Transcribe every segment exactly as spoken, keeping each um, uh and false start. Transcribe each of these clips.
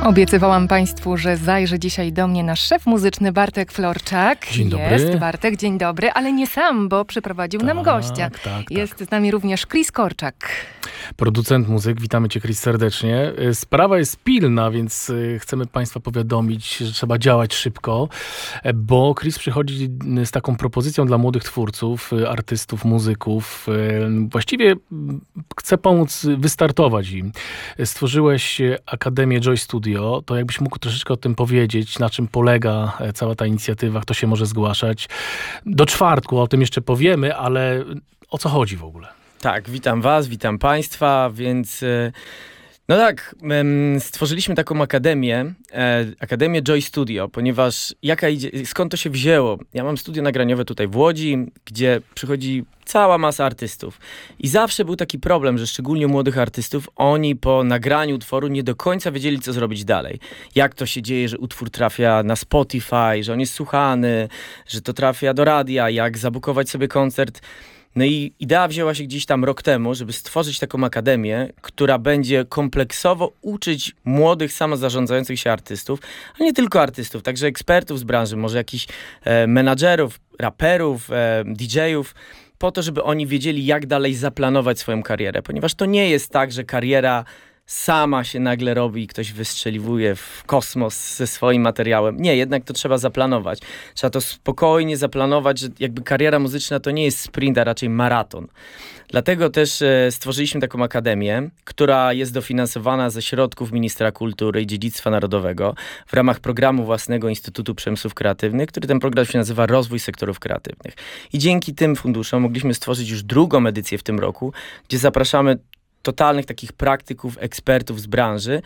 Obiecywałam Państwu, że zajrzy dzisiaj do mnie nasz szef muzyczny Bartek Florczak. Dzień dobry. Jest Bartek, dzień dobry, ale nie sam, bo przyprowadził tak, nam gościa. Tak, tak. Jest z nami również Chris Korczak. Producent muzyk, witamy Cię, Chris, serdecznie. Sprawa jest pilna, więc chcemy Państwa powiadomić, że trzeba działać szybko, bo Chris przychodzi z taką propozycją dla młodych twórców, artystów, muzyków. Właściwie chce pomóc wystartować im. Stworzyłeś Akademię Joy Studio, to jakbyś mógł troszeczkę o tym powiedzieć, na czym polega cała ta inicjatywa, kto się może zgłaszać. Do czwartku o tym jeszcze powiemy, ale o co chodzi w ogóle? Tak, witam was, witam państwa, więc no tak, stworzyliśmy taką akademię, Akademię Joy Studio, ponieważ jaka idzie, skąd to się wzięło? Ja mam studio nagraniowe tutaj w Łodzi, gdzie przychodzi cała masa artystów i zawsze był taki problem, że szczególnie u młodych artystów, oni po nagraniu utworu nie do końca wiedzieli, co zrobić dalej. Jak to się dzieje, że utwór trafia na Spotify, że on jest słuchany, że to trafia do radia, jak zabukować sobie koncert. No i idea wzięła się gdzieś tam rok temu, żeby stworzyć taką akademię, która będzie kompleksowo uczyć młodych, samozarządzających się artystów, a nie tylko artystów, także ekspertów z branży, może jakichś e, menadżerów, raperów, e, didżejów, po to, żeby oni wiedzieli, jak dalej zaplanować swoją karierę, ponieważ to nie jest tak, że kariera sama się nagle robi i ktoś wystrzeliwuje w kosmos ze swoim materiałem. Nie, jednak to trzeba zaplanować. Trzeba to spokojnie zaplanować, że jakby kariera muzyczna to nie jest sprint, a raczej maraton. Dlatego też e, stworzyliśmy taką akademię, która jest dofinansowana ze środków Ministra Kultury i Dziedzictwa Narodowego w ramach programu własnego Instytutu Przemysłów Kreatywnych, który ten program się nazywa Rozwój Sektorów Kreatywnych. I dzięki tym funduszom mogliśmy stworzyć już drugą edycję w tym roku, gdzie zapraszamy totalnych takich praktyków, ekspertów z branży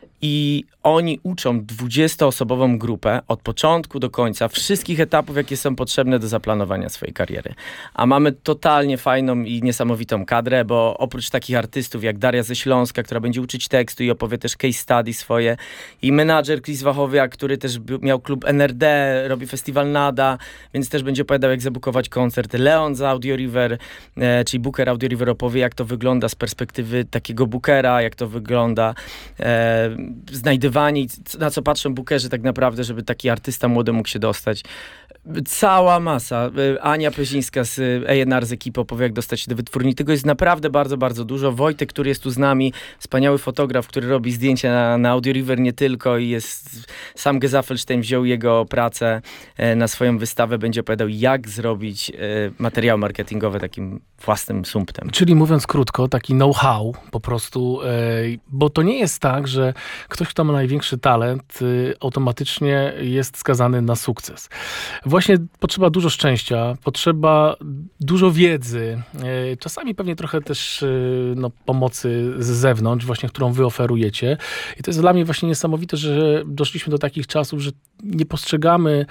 i oni uczą dwudziestoosobową grupę od początku do końca wszystkich etapów, jakie są potrzebne do zaplanowania swojej kariery. A mamy totalnie fajną i niesamowitą kadrę, bo oprócz takich artystów jak Daria ze Śląska, która będzie uczyć tekstu i opowie też case study swoje, i menadżer Chris Wachowiak, który też miał klub N R D, robi festiwal Nada, więc też będzie opowiadał, jak zabukować koncert. Leon z Audio River, e, czyli booker Audio River, opowie, jak to wygląda z perspektywy takiego bookera, jak to wygląda e, znajdywanie, na co patrzą bookerzy tak naprawdę, żeby taki artysta młody mógł się dostać. Cała masa. Ania Pyzińska z A and R z ekipy opowie, jak dostać się do wytwórni. Tego jest naprawdę bardzo, bardzo dużo. Wojtek, który jest tu z nami, wspaniały fotograf, który robi zdjęcia na, na Audio River nie tylko i jest, sam Gesaffelstein wziął jego pracę na swoją wystawę, będzie opowiadał, jak zrobić materiały marketingowe takim własnym sumptem. Czyli mówiąc krótko, taki know-how po prostu, bo to nie jest tak, że ktoś, kto ma największy talent, automatycznie jest skazany na sukces. Właśnie potrzeba dużo szczęścia, potrzeba dużo wiedzy, czasami pewnie trochę też no, pomocy z zewnątrz, właśnie którą wy oferujecie. I to jest dla mnie właśnie niesamowite, że doszliśmy do takich czasów, że nie postrzegamy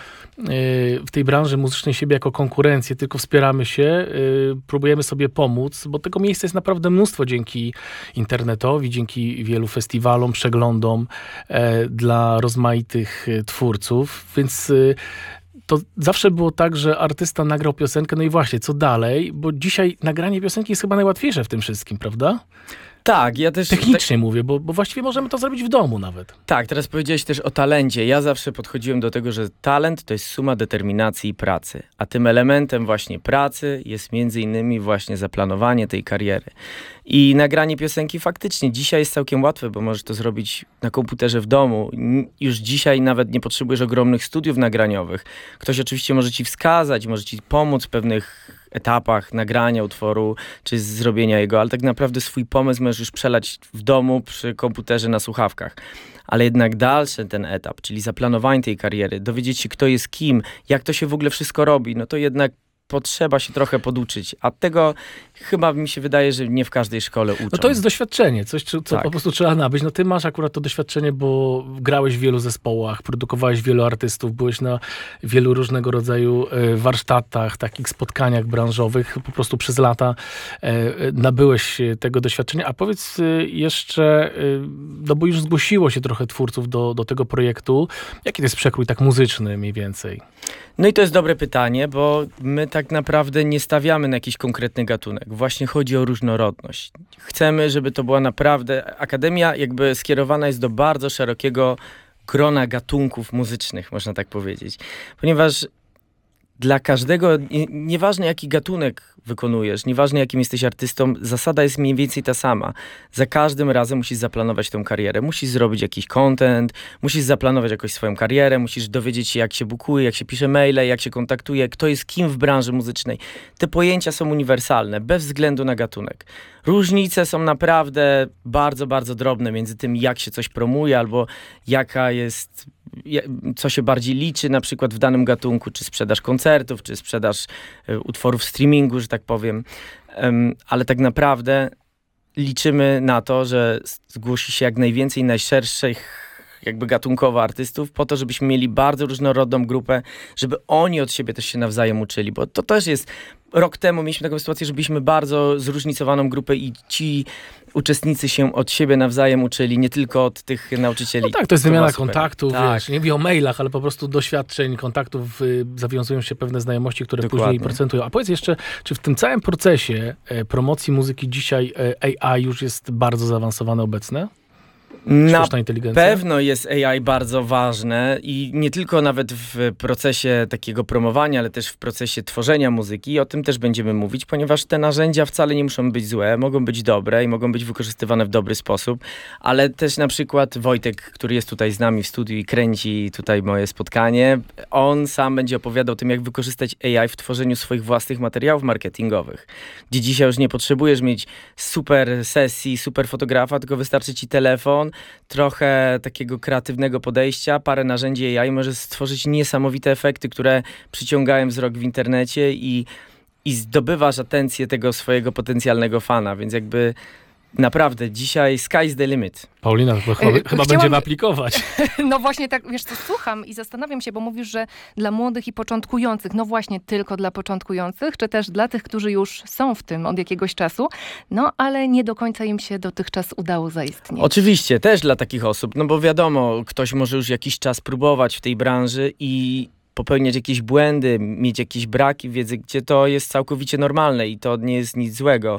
w tej branży muzycznej siebie jako konkurencję, tylko wspieramy się, próbujemy sobie pomóc, bo tego miejsca jest naprawdę mnóstwo dzięki internetowi, dzięki wielu festiwalom, przeglądom dla rozmaitych twórców, więc to zawsze było tak, że artysta nagrał piosenkę, no i właśnie, co dalej? Bo dzisiaj nagranie piosenki jest chyba najłatwiejsze w tym wszystkim, prawda? Tak, ja też... Technicznie tak, mówię, bo, bo właściwie możemy to zrobić w domu nawet. Tak, teraz powiedziałeś też o talencie. Ja zawsze podchodziłem do tego, że talent to jest suma determinacji i pracy. A tym elementem właśnie pracy jest między innymi właśnie zaplanowanie tej kariery. I nagranie piosenki faktycznie dzisiaj jest całkiem łatwe, bo możesz to zrobić na komputerze w domu. Już dzisiaj nawet nie potrzebujesz ogromnych studiów nagraniowych. Ktoś oczywiście może ci wskazać, może ci pomóc w pewnych etapach nagrania utworu, czy zrobienia jego, ale tak naprawdę swój pomysł możesz już przelać w domu przy komputerze na słuchawkach. Ale jednak dalszy ten etap, czyli zaplanowanie tej kariery, dowiedzieć się, kto jest kim, jak to się w ogóle wszystko robi, no to jednak potrzeba się trochę poduczyć, a tego chyba mi się wydaje, że nie w każdej szkole uczą. No to jest doświadczenie, coś, co tak. po prostu trzeba nabyć. No ty masz akurat to doświadczenie, bo grałeś w wielu zespołach, produkowałeś wielu artystów, byłeś na wielu różnego rodzaju warsztatach, takich spotkaniach branżowych, po prostu przez lata nabyłeś tego doświadczenia. A powiedz jeszcze, no bo już zgłosiło się trochę twórców do, do tego projektu. Jaki to jest przekrój tak muzyczny mniej więcej? No i to jest dobre pytanie, bo my tak tak naprawdę nie stawiamy na jakiś konkretny gatunek. Właśnie chodzi o różnorodność. Chcemy, żeby to była naprawdę... Akademia jakby skierowana jest do bardzo szerokiego grona gatunków muzycznych, można tak powiedzieć. Ponieważ dla każdego, nie, nieważne jaki gatunek wykonujesz, nieważne jakim jesteś artystą, zasada jest mniej więcej ta sama. Za każdym razem musisz zaplanować tą karierę. Musisz zrobić jakiś content, musisz zaplanować jakoś swoją karierę, musisz dowiedzieć się, jak się bookuje, jak się pisze maile, jak się kontaktuje, kto jest kim w branży muzycznej. Te pojęcia są uniwersalne, bez względu na gatunek. Różnice są naprawdę bardzo, bardzo drobne między tym, jak się coś promuje, albo jaka jest... co się bardziej liczy na przykład w danym gatunku, czy sprzedaż koncertów, czy sprzedaż y, utworów streamingu, że tak powiem. Um, ale tak naprawdę liczymy na to, że zgłosi się jak najwięcej najszerszych jakby gatunkowo artystów, po to, żebyśmy mieli bardzo różnorodną grupę, żeby oni od siebie też się nawzajem uczyli, bo to też jest... Rok temu mieliśmy taką sytuację, że byliśmy bardzo zróżnicowaną grupę i ci uczestnicy się od siebie nawzajem uczyli, nie tylko od tych nauczycieli. No tak, to jest to wymiana kontaktów, tak. wiesz, nie mówię o mailach, ale po prostu doświadczeń, kontaktów, y, zawiązują się pewne znajomości, które Dokładnie. później procentują. A powiedz jeszcze, czy w tym całym procesie e, promocji muzyki dzisiaj e, A I już jest bardzo zaawansowane obecne? Na Sztuczna inteligencja? pewno jest A I bardzo ważne i nie tylko nawet w procesie takiego promowania, ale też w procesie tworzenia muzyki. O tym też będziemy mówić, ponieważ te narzędzia wcale nie muszą być złe, mogą być dobre i mogą być wykorzystywane w dobry sposób, ale też na przykład Wojtek, który jest tutaj z nami w studiu i kręci tutaj moje spotkanie, on sam będzie opowiadał o tym, jak wykorzystać A I w tworzeniu swoich własnych materiałów marketingowych, gdzie dzisiaj już nie potrzebujesz mieć super sesji, super fotografa, tylko wystarczy ci telefon, trochę takiego kreatywnego podejścia, parę narzędzi A I może stworzyć niesamowite efekty, które przyciągają wzrok w internecie i, i zdobywasz atencję tego swojego potencjalnego fana, więc jakby naprawdę dzisiaj sky's the limit. Paulina, chyba, chyba Chciałam- będziemy aplikować. No właśnie tak, wiesz co, słucham i zastanawiam się, bo mówisz, że dla młodych i początkujących, no właśnie tylko dla początkujących, czy też dla tych, którzy już są w tym od jakiegoś czasu, no ale nie do końca im się dotychczas udało zaistnieć. Oczywiście, też dla takich osób, no bo wiadomo, ktoś może już jakiś czas próbować w tej branży i popełniać jakieś błędy, mieć jakieś braki wiedzy, gdzie to jest całkowicie normalne i to nie jest nic złego.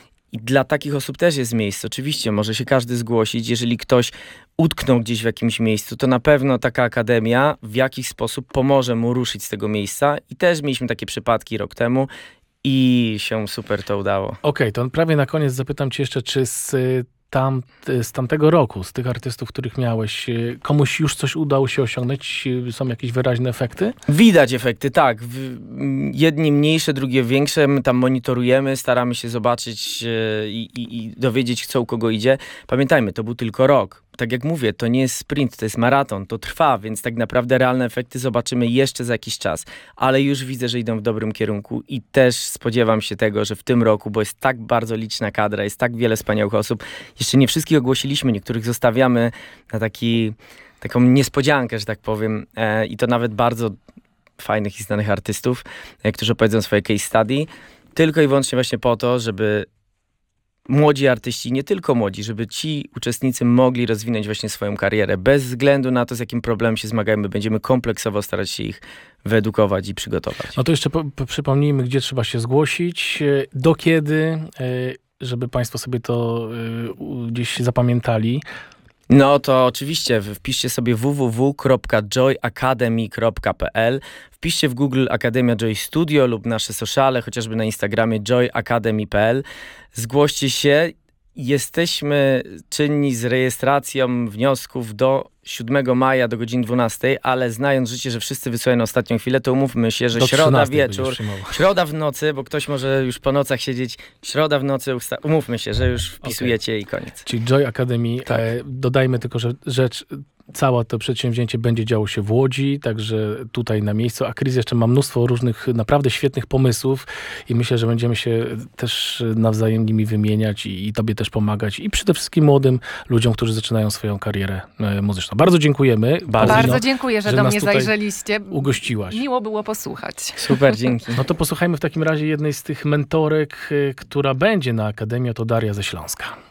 I dla takich osób też jest miejsce. Oczywiście, może się każdy zgłosić. Jeżeli ktoś utknął gdzieś w jakimś miejscu, to na pewno taka akademia w jakiś sposób pomoże mu ruszyć z tego miejsca. I też mieliśmy takie przypadki rok temu i się super to udało. Okej, okay, to prawie na koniec zapytam cię jeszcze, czy z, tam, z tamtego roku, z tych artystów, których miałeś, komuś już coś udało się osiągnąć? Są jakieś wyraźne efekty? Widać efekty, tak. W, jedni mniejsze, drugie większe. My tam monitorujemy, staramy się zobaczyć e, i, i dowiedzieć, co u kogo idzie. Pamiętajmy, to był tylko rok. Tak jak mówię, to nie jest sprint, to jest maraton, to trwa, więc tak naprawdę realne efekty zobaczymy jeszcze za jakiś czas. Ale już widzę, że idą w dobrym kierunku i też spodziewam się tego, że w tym roku, bo jest tak bardzo liczna kadra, jest tak wiele wspaniałych osób, jeszcze nie wszystkich ogłosiliśmy, niektórych zostawiamy na taki, taką niespodziankę, że tak powiem, e, i to nawet bardzo fajnych i znanych artystów, e, którzy opowiedzą swoje case study, tylko i wyłącznie właśnie po to, żeby młodzi artyści, nie tylko młodzi, żeby ci uczestnicy mogli rozwinąć właśnie swoją karierę. Bez względu na to, z jakim problemem się zmagają, my będziemy kompleksowo starać się ich wyedukować i przygotować. No to jeszcze po, po, przypomnijmy, gdzie trzeba się zgłosić, do kiedy, żeby państwo sobie to gdzieś zapamiętali. No to oczywiście wpiszcie sobie w w w kropka joy academy kropka p l, wpiszcie w Google Akademia Joy Studio lub nasze sociale, chociażby na Instagramie joy academy kropka p l. Zgłoście się. Jesteśmy czynni z rejestracją wniosków do siódmego maja do godziny dwunastej, ale znając życie, że wszyscy wysyłają na ostatnią chwilę, to umówmy się, że Do środa trzynastej wieczór, będziesz środa w nocy, bo ktoś może już po nocach siedzieć, środa w nocy, usta- umówmy się, że już wpisujecie okay. i koniec. Czyli Joy Academy, Tak. e, dodajmy tylko, że rzecz, całe to przedsięwzięcie będzie działo się w Łodzi, także tutaj na miejscu, a Chris jeszcze ma mnóstwo różnych naprawdę świetnych pomysłów i myślę, że będziemy się też nawzajem nimi wymieniać i, i tobie też pomagać i przede wszystkim młodym ludziom, którzy zaczynają swoją karierę e, muzyczną. Bardzo dziękujemy. Bardzo. Paulino, Bardzo dziękuję, że, że do nas mnie tutaj zajrzeliście. ugościłaś. Miło było posłuchać. Super, dzięki. No to posłuchajmy w takim razie jednej z tych mentorek, y, która będzie na Akademii, to Daria ze Śląska.